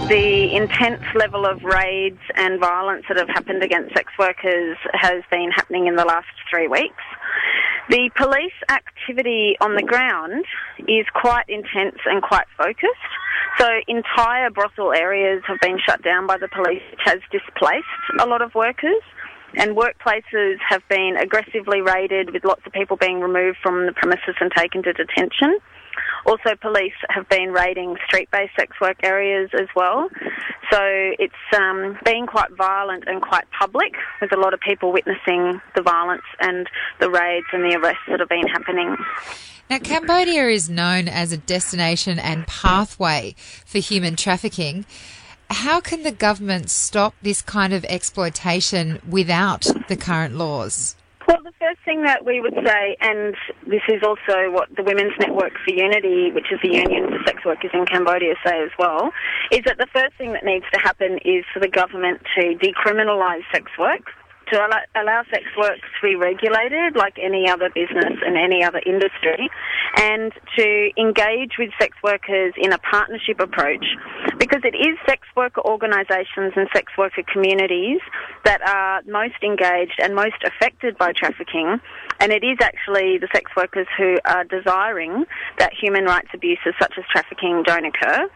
The intense level of raids and violence that have happened against sex workers has been happening in the last 3 weeks. The police activity on the ground is quite intense and quite focused. So entire brothel areas have been shut down by the police, which has displaced a lot of workers. And workplaces have been aggressively raided, with lots of people being removed from the premises and taken to detention. Also, police have been raiding street-based sex work areas as well. So it's been quite violent and quite public, with a lot of people witnessing the violence and the raids and the arrests that have been happening. Now, Cambodia is known as a destination and pathway for human trafficking. How can the government stop this kind of exploitation without the current laws? Well, the first thing that we would say, and this is also what the Women's Network for Unity, which is the union for sex workers in Cambodia, say as well, is that the first thing that needs to happen is for the government to decriminalise sex work, to allow sex work to be regulated like any other business and any other industry, and to engage with sex workers in a partnership approach, because it is sex worker organisations and sex worker communities that are most engaged and most affected by trafficking, and it is actually the sex workers who are desiring that human rights abuses such as trafficking don't occur.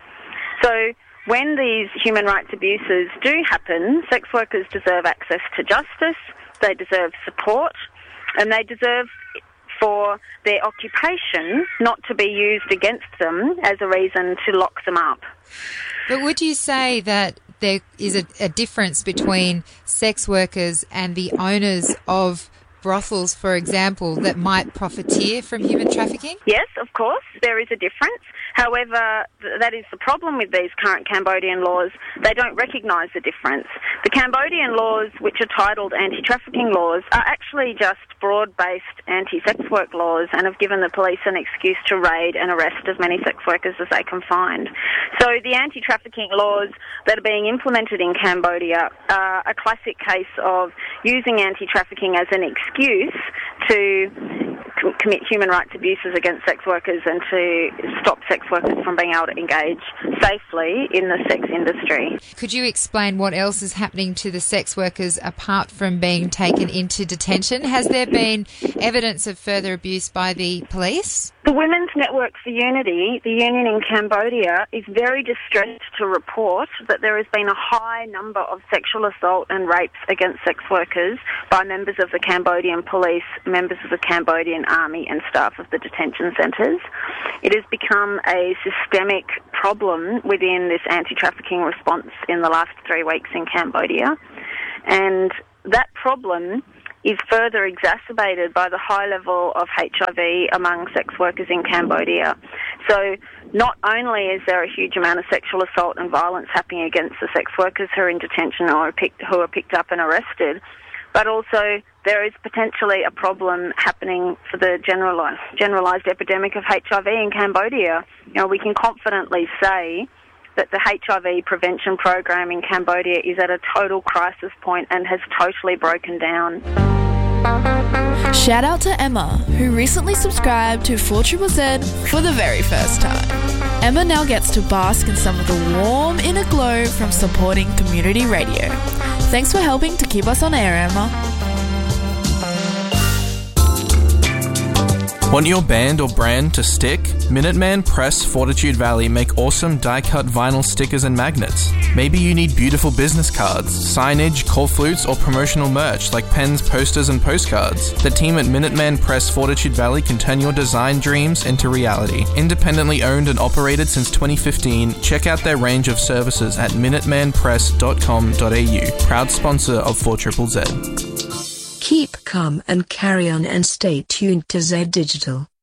So when these human rights abuses do happen, sex workers deserve access to justice, they deserve support, and they deserve for their occupation not to be used against them as a reason to lock them up. But would you say that there is a difference between sex workers and the owners of brothels, for example, that might profiteer from human trafficking? Yes, of course, there is a difference. However, that is the problem with these current Cambodian laws. They don't recognise the difference. The Cambodian laws, which are titled anti-trafficking laws, are actually just broad-based anti-sex work laws and have given the police an excuse to raid and arrest as many sex workers as they can find. So the anti-trafficking laws that are being implemented in Cambodia are a classic case of using anti-trafficking as an excuse to commit human rights abuses against sex workers and to stop sex workers from being able to engage safely in the sex industry. Could you explain what else is happening to the sex workers apart from being taken into detention? Has there been evidence of further abuse by the police? The Women's Network for Unity, the union in Cambodia, is very distressed to report that there has been a high number of sexual assault and rapes against sex workers by members of the Cambodian police, members of the Cambodian army and staff of the detention centres. It has become a systemic problem within this anti-trafficking response in the last 3 weeks in Cambodia. And that problem is further exacerbated by the high level of HIV among sex workers in Cambodia. So not only is there a huge amount of sexual assault and violence happening against the sex workers who are in detention or who are picked up and arrested, but also there is potentially a problem happening for the generalised epidemic of HIV in Cambodia. You know, we can confidently say that the HIV prevention program in Cambodia is at a total crisis point and has totally broken down. Shout out to Emma, who recently subscribed to 4ZZZ for the very first time. Emma now gets to bask in some of the warm inner glow from supporting community radio. Thanks for helping to keep us on air, Emma. Want your band or brand to stick? Minuteman Press Fortitude Valley make awesome die-cut vinyl stickers and magnets. Maybe you need beautiful business cards, signage, call flutes, or promotional merch like pens, posters, and postcards. The team at Minuteman Press Fortitude Valley can turn your design dreams into reality. Independently owned and operated since 2015, check out their range of services at minutemanpress.com.au. Proud sponsor of 4ZZZ. Keep calm and carry on and stay tuned to Z Digital.